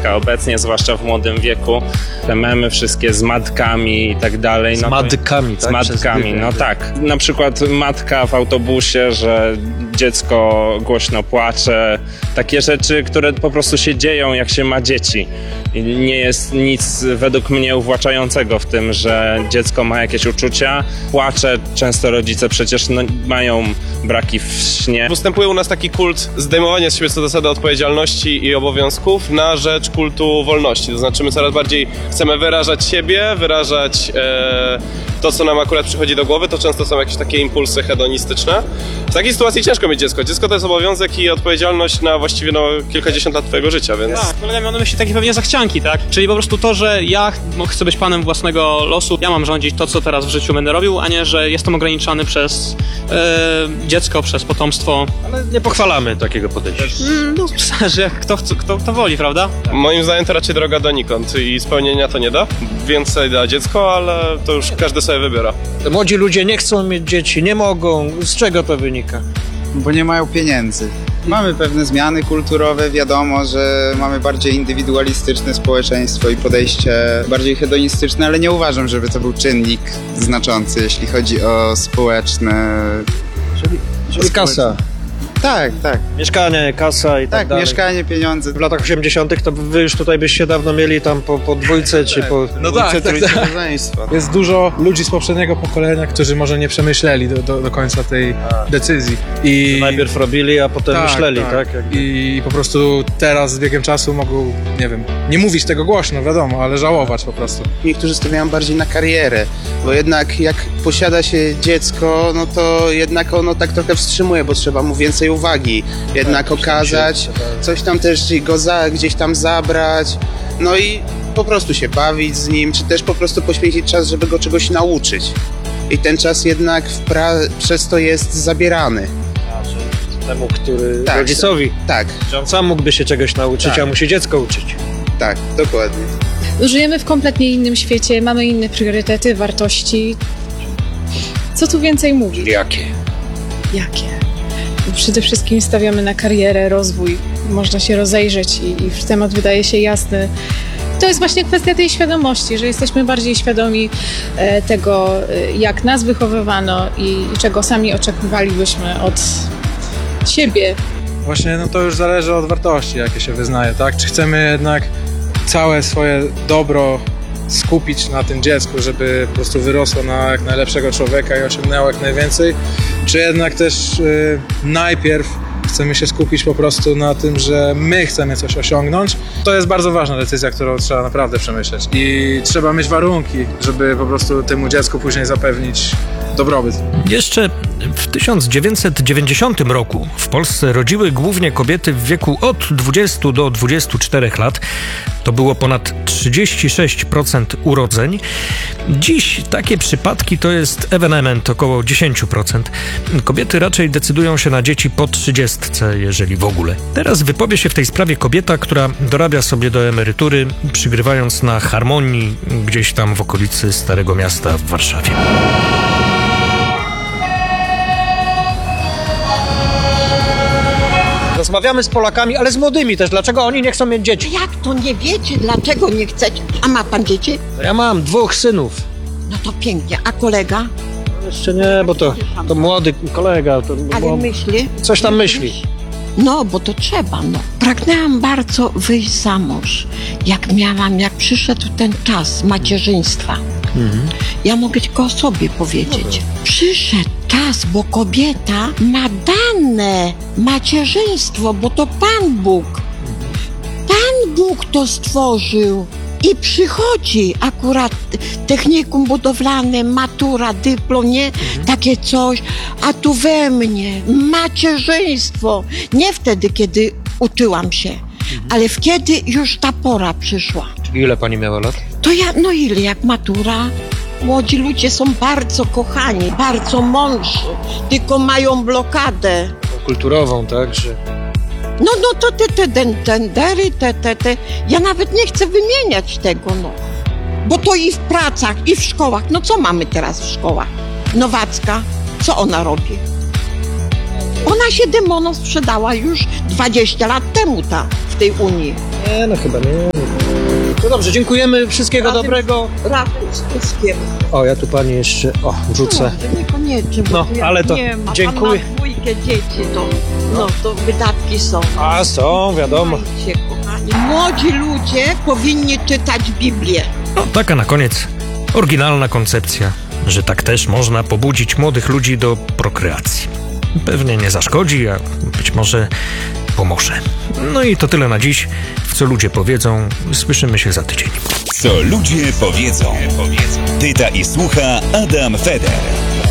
dziecka obecnie, zwłaszcza w młodym wieku. Te memy wszystkie z matkami i tak dalej. Z matkami, tak? Z matkami, no tak. Na przykład matka w autobusie, że dziecko głośno płacze. Takie rzeczy, które po prostu się dzieją, jak się ma dzieci. I nie jest nic według mnie uwłaczającego w tym, że dziecko ma jakieś uczucia, płacze. Często rodzice przecież mają braki w śnie. Występuje u nas taki kult zdejmowania z siebie co do zasady odpowiedzialności i obowiązków na rzecz kultu wolności. To znaczy my coraz bardziej chcemy wyrażać siebie, wyrażać to, co nam akurat przychodzi do głowy. To często są jakieś takie impulsy hedonistyczne. W takiej sytuacji ciężko mieć dziecko. Dziecko to jest obowiązek i odpowiedzialność na właściwie kilkadziesiąt lat twojego życia, więc... Tak, polega na myśli takiej pewnie zachcianki, tak? Czyli po prostu to, że ja chcę być panem własnego losu, ja mam rządzić to, co teraz w życiu będę robił, a nie, że jestem ograniczany przez dziecko, przez potomstwo. Ale nie pochwalamy takiego podejścia. No, że kto woli, prawda? Moim zdaniem to raczej droga donikąd i spełnienia to nie da. Więcej da dziecko, ale to już każdy sobie wybiera. Młodzi ludzie nie chcą mieć dzieci, nie mogą. Z czego to wynika? Bo nie mają pieniędzy. Mamy pewne zmiany kulturowe, wiadomo, że mamy bardziej indywidualistyczne społeczeństwo i podejście bardziej hedonistyczne, ale nie uważam, żeby to był czynnik znaczący, jeśli chodzi o społeczne... Czyli kasa. Tak. Mieszkanie, kasa i tak dalej. Mieszkanie, pieniądze. W latach 80. to wy już tutaj byście dawno mieli tam po dwójce czy po Dwójce, trójce rodzeństwa. Jest dużo ludzi z poprzedniego pokolenia, którzy może nie przemyśleli do końca tej decyzji. I najpierw robili, a potem myśleli, tak? I po prostu teraz z biegiem czasu mogą, nie wiem, nie mówić tego głośno, wiadomo, ale żałować po prostu. Niektórzy stawiają bardziej na karierę, bo jednak jak posiada się dziecko, no to jednak ono tak trochę wstrzymuje, bo trzeba mu więcej uwagi jednak okazać, coś tam też go gdzieś tam zabrać, no i po prostu się bawić z nim, czy też po prostu poświęcić czas, żeby go czegoś nauczyć. I ten czas jednak przez to jest zabierany. Temu, który rodzicowi. Tak. Że on sam mógłby się czegoś nauczyć, a musi dziecko uczyć. Tak, dokładnie. Żyjemy w kompletnie innym świecie, mamy inne priorytety, wartości. Co tu więcej mówić? Jakie? Przede wszystkim stawiamy na karierę, rozwój. Można się rozejrzeć i temat wydaje się jasny. To jest właśnie kwestia tej świadomości, że jesteśmy bardziej świadomi tego, jak nas wychowywano i czego sami oczekiwalibyśmy od siebie. Właśnie to już zależy od wartości, jakie się wyznaje, tak? Czy chcemy jednak całe swoje dobro skupić na tym dziecku, żeby po prostu wyrosło na jak najlepszego człowieka i osiągnęło jak najwięcej, czy jednak też najpierw chcemy się skupić po prostu na tym, że my chcemy coś osiągnąć. To jest bardzo ważna decyzja, którą trzeba naprawdę przemyśleć i trzeba mieć warunki, żeby po prostu temu dziecku później zapewnić dobrobyt. Jeszcze w 1990 roku w Polsce rodziły głównie kobiety w wieku od 20 do 24 lat. To było ponad 36% urodzeń. Dziś takie przypadki to jest ewenement około 10%. Kobiety raczej decydują się na dzieci po 30, jeżeli w ogóle. Teraz wypowie się w tej sprawie kobieta, która dorabia sobie do emerytury, przygrywając na Harmonii gdzieś tam w okolicy Starego Miasta w Warszawie. Rozmawiamy z Polakami, ale z młodymi też. Dlaczego oni nie chcą mieć dzieci? Jak to nie wiecie, dlaczego nie chcecie? A ma pan dzieci? Ja mam 2 synów. No to pięknie. A kolega? Jeszcze nie, bo to młody kolega. Ale myśli? Coś tam myśli. No, bo to trzeba, no. Pragnęłam bardzo wyjść za mąż. Jak przyszedł ten czas macierzyństwa. Ja mogę tylko o sobie powiedzieć. Przyszedł czas, bo kobieta ma dane macierzyństwo, bo to Pan Bóg. Pan Bóg to stworzył. I przychodzi akurat technikum budowlane, matura, dyplom, nie? Takie coś. A tu we mnie macierzyństwo. Nie wtedy, kiedy uczyłam się, ale kiedy już ta pora przyszła. Ile pani miała lat? To ile jak matura? Młodzi ludzie są bardzo kochani, bardzo mądrzy, tylko mają blokadę. Kulturową, tak? Że... No to te tendery, te. Ja nawet nie chcę wymieniać tego, no. Bo to i w pracach, i w szkołach. No co mamy teraz w szkołach? Nowacka, co ona robi? Ona się demonom sprzedała już 20 lat temu w tej Unii. Nie, no chyba nie. No dobrze, dziękujemy, wszystkiego dobrego. Wszystkiego. O, ja tu pani jeszcze, wrzucę. No, niekoniecznie, bo No, tu jak ale to nie ma, dziękuję. Pan ma dwójkę dzieci, to wydatki są. A są, wiadomo. Słuchajcie, kochani, młodzi ludzie powinni czytać Biblię. No, taka na koniec oryginalna koncepcja, że tak też można pobudzić młodych ludzi do prokreacji. Pewnie nie zaszkodzi, a być może pomoże. No i to tyle na dziś. W Co ludzie powiedzą, słyszymy się za tydzień. Co ludzie powiedzą. Pyta i słucha Adam Feder.